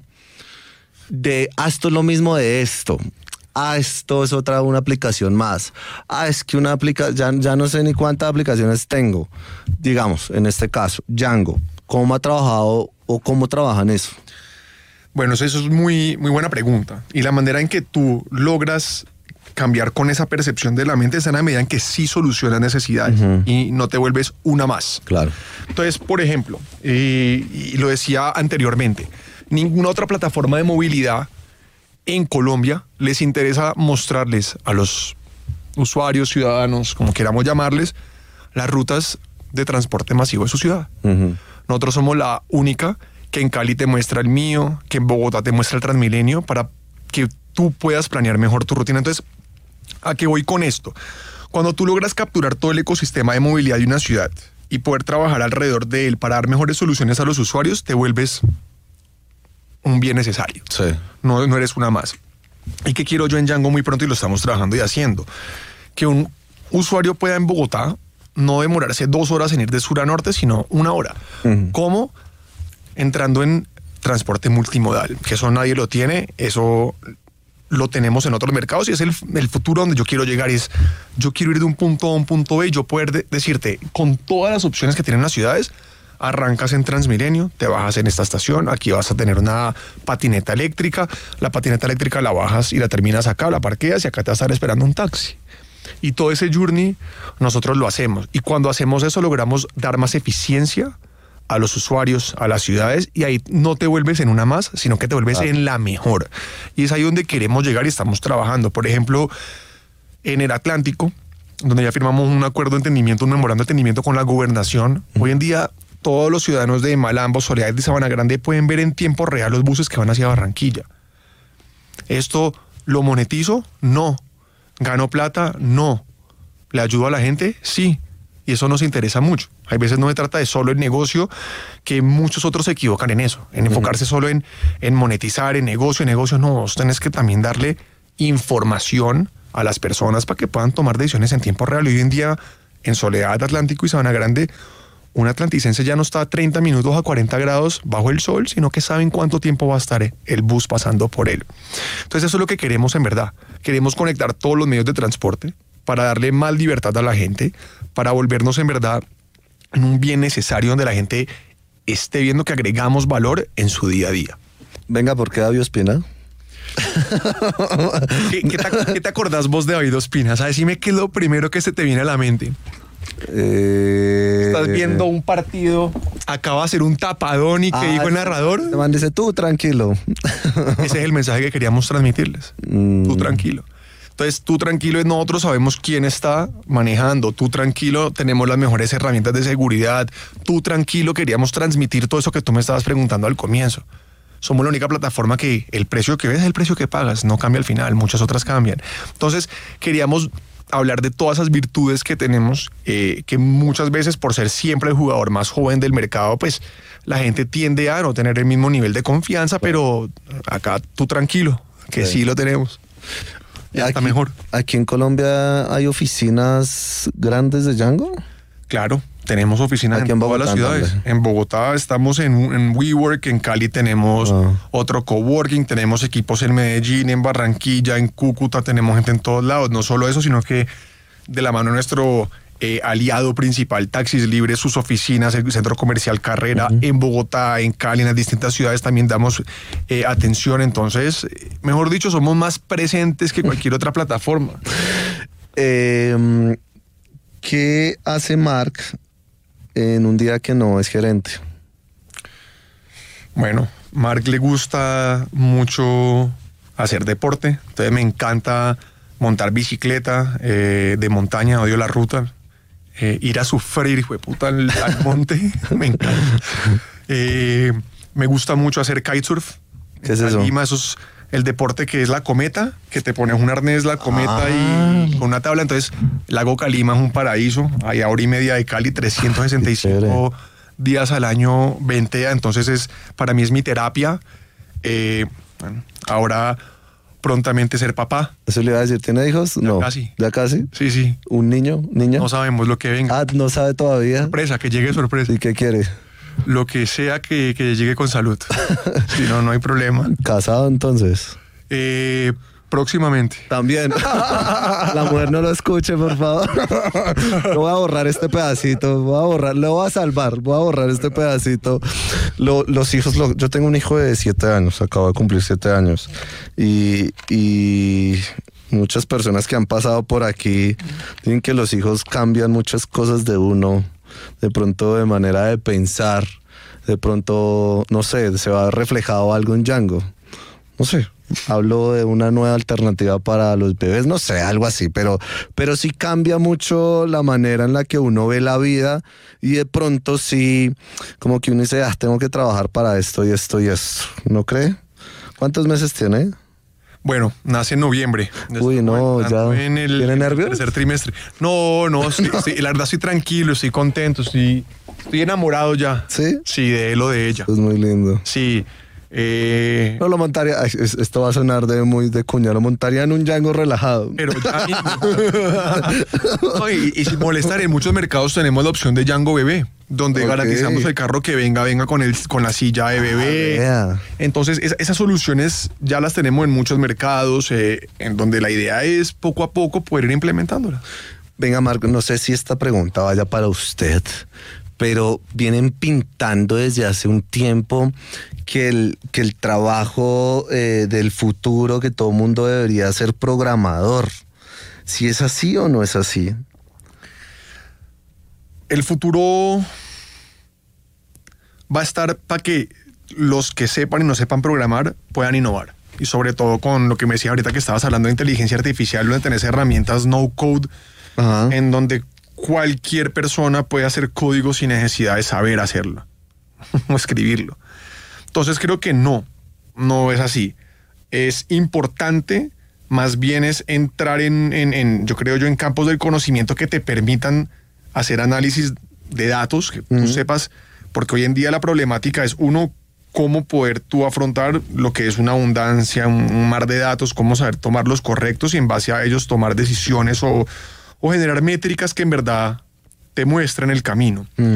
de esto es lo mismo de esto. Esto es una aplicación más. Es que una aplicación, ya no sé ni cuántas aplicaciones tengo. Digamos, en este caso, Django, ¿cómo ha trabajado o cómo trabajan eso? Bueno, eso es muy, muy buena pregunta. Y la manera en que tú logras cambiar con esa percepción de la mente es en la medida en que sí solucionas necesidades y no te vuelves una más. Claro. Entonces, por ejemplo, y lo decía anteriormente, ninguna otra plataforma de movilidad en Colombia les interesa mostrarles a los usuarios, ciudadanos, como queramos llamarles, las rutas de transporte masivo de su ciudad. Nosotros somos la única que en Cali te muestra el mío, que en Bogotá te muestra el Transmilenio, para que tú puedas planear mejor tu rutina. Entonces, ¿a qué voy con esto? Cuando tú logras capturar todo el ecosistema de movilidad de una ciudad y poder trabajar alrededor de él para dar mejores soluciones a los usuarios, te vuelves un bien necesario. Sí. No eres una más. ¿Y qué quiero yo en Django muy pronto? Y lo estamos trabajando y haciendo. Que un usuario pueda en Bogotá no demorarse 2 horas en ir de sur a norte, sino 1 hora. ¿Cómo? Entrando en transporte multimodal, que eso nadie lo tiene, eso lo tenemos en otros mercados y es el futuro donde yo quiero llegar. Yo quiero ir de un punto A a un punto B y yo poder decirte, con todas las opciones que tienen las ciudades, arrancas en Transmilenio, te bajas en esta estación, aquí vas a tener una patineta eléctrica, la patineta eléctrica la bajas y la terminas acá, la parqueas y acá te va a estar esperando un taxi. Y todo ese journey nosotros lo hacemos. Y cuando hacemos eso logramos dar más eficiencia a los usuarios, a las ciudades, y ahí no te vuelves en una más, sino que te vuelves en la mejor. Y es ahí donde queremos llegar y estamos trabajando. Por ejemplo, en el Atlántico, donde ya firmamos un acuerdo de entendimiento, un memorando de entendimiento con la gobernación, hoy en día todos los ciudadanos de Malambo, Soledad y Sabana Grande pueden ver en tiempo real los buses que van hacia Barranquilla. ¿Esto lo monetizo? No. ¿Gano plata? No. ¿Le ayudo a la gente? Sí. Y eso nos interesa mucho. Hay veces no se trata de solo el negocio, que muchos otros se equivocan en eso, en enfocarse solo en monetizar, en negocio. No, vos tenés que también darle información a las personas para que puedan tomar decisiones en tiempo real. Hoy en día, en Soledad, Atlántico y Sabana Grande, un atlanticense ya no está a 30 minutos a 40 grados bajo el sol, sino que saben cuánto tiempo va a estar el bus pasando por él. Entonces eso es lo que queremos en verdad. Queremos conectar todos los medios de transporte para darle más libertad a la gente, para volvernos en verdad en un bien necesario donde la gente esté viendo que agregamos valor en su día a día. Venga, ¿por qué David Ospina? ¿Qué te acordás vos de David Ospina? ¿Sabes? Dime qué es lo primero que se te viene a la mente. Estás viendo un partido, acaba de hacer un tapadón y ¿qué dijo el narrador? Te man dice, tú tranquilo. Ese es el mensaje que queríamos transmitirles. Tú tranquilo. Entonces, tú tranquilo, nosotros sabemos quién está manejando. Tú tranquilo, tenemos las mejores herramientas de seguridad. Tú tranquilo, queríamos transmitir todo eso que tú me estabas preguntando al comienzo. Somos la única plataforma que el precio que ves es el precio que pagas, no cambia al final, muchas otras cambian. Entonces, queríamos hablar de todas esas virtudes que tenemos, que muchas veces por ser siempre el jugador más joven del mercado, pues la gente tiende a no tener el mismo nivel de confianza, pero acá tú tranquilo, que sí lo tenemos. Ya está mejor. ¿Aquí en Colombia hay oficinas grandes de Django? Claro, tenemos oficinas aquí en todas las ciudades. ¿Dónde? En Bogotá estamos en WeWork, en Cali tenemos otro coworking, tenemos equipos en Medellín, en Barranquilla, en Cúcuta, tenemos gente en todos lados. No solo eso, sino que de la mano de nuestro aliado principal, Taxis Libres, sus oficinas, el Centro Comercial Carrera, en Bogotá, en Cali, en las distintas ciudades también damos atención. Entonces, mejor dicho, somos más presentes que cualquier otra plataforma. ¿Qué hace Mark en un día que no es gerente? Bueno, Mark le gusta mucho hacer deporte, entonces me encanta montar bicicleta de montaña, odio la ruta. Ir a sufrir, hijo de puta, al monte, me encanta. Me gusta mucho hacer kitesurf. ¿Qué es eso? Lima, eso es el deporte que es la cometa, que te pones un arnés, la cometa y con una tabla. Entonces, Lago Calima es un paraíso. Hay hora y media de Cali, 365 días al año, 20. Entonces, para mí es mi terapia. Bueno, ahora prontamente ser papá. Eso le iba a decir, ¿tiene hijos? Ya no. Casi. ¿Ya casi? Sí, sí. ¿Un niño? ¿Niña? No sabemos lo que venga. Ah, no sabe todavía. Sorpresa, que llegue sorpresa. ¿Y qué quiere? Lo que sea que llegue con salud. Si no, no hay problema. ¿Casado entonces? Próximamente. También. La mujer no lo escuche, por favor. No voy a borrar este pedacito. Lo voy a salvar. Voy a borrar este pedacito. Los hijos, yo tengo un hijo de 7 años, acabo de cumplir 7 años. Y muchas personas que han pasado por aquí dicen que los hijos cambian muchas cosas de uno. De pronto de manera de pensar. De pronto, no sé, se va reflejado algo en Django. No sé. Hablo de una nueva alternativa para los bebés, no sé, algo así, pero sí cambia mucho la manera en la que uno ve la vida y de pronto sí, como que uno dice, tengo que trabajar para esto y esto y esto, ¿no cree? ¿Cuántos meses tiene? Bueno, nace en noviembre. Uy, no, ya. ¿Tiene nervios? Tercer trimestre. No, la verdad estoy tranquilo, estoy contento, estoy enamorado ya. ¿Sí? Sí, de él o de ella. Es muy lindo. Sí. No lo montaría, esto va a sonar muy de cuña, lo montaría en un Django relajado. Pero ya mismo. No, y sin molestar, en muchos mercados tenemos la opción de Django bebé, donde garantizamos el carro que venga con la silla de bebé. Entonces, esas soluciones ya las tenemos en muchos mercados, en donde la idea es poco a poco poder ir implementándolas. Venga, Marco, no sé si esta pregunta vaya para usted, pero vienen pintando desde hace un tiempo que el trabajo del futuro, que todo mundo debería ser programador. ¿Si es así o no es así? El futuro va a estar para que los que sepan y no sepan programar puedan innovar. Y sobre todo con lo que me decía ahorita que estabas hablando de inteligencia artificial, donde tenés herramientas no code, en donde cualquier persona puede hacer código sin necesidad de saber hacerlo o escribirlo. Entonces creo que no es así. Es importante, más bien es entrar yo creo yo, en campos del conocimiento que te permitan hacer análisis de datos, que tú sepas, porque hoy en día la problemática es, uno, cómo poder tú afrontar lo que es una abundancia, un mar de datos, cómo saber tomar los correctos y en base a ellos tomar decisiones o generar métricas que en verdad te muestren el camino.